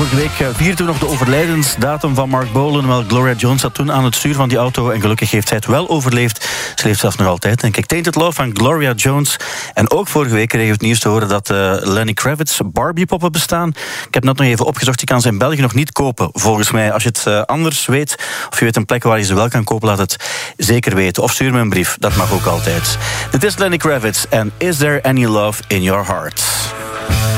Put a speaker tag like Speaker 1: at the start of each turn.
Speaker 1: Vorige week vierden we nog de overlijdensdatum van Mark Bolan. Wel, Gloria Jones zat toen aan het stuur van die auto en gelukkig heeft zij het wel overleefd. Ze leeft zelfs nog altijd, denk ik. Tainted Love van Gloria Jones. En ook vorige week kregen we het nieuws te horen dat Lenny Kravitz Barbie-poppen bestaan. Ik heb net nog even opgezocht, je kan ze in België nog niet kopen. Volgens mij, als je het anders weet, of je weet een plek waar je ze wel kan kopen, laat het zeker weten. Of stuur me een brief, dat mag ook altijd. Dit is Lenny Kravitz en Is There Any Love in Your Heart?